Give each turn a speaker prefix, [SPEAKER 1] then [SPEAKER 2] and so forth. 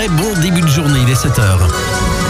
[SPEAKER 1] très bon début de journée, il est 7h.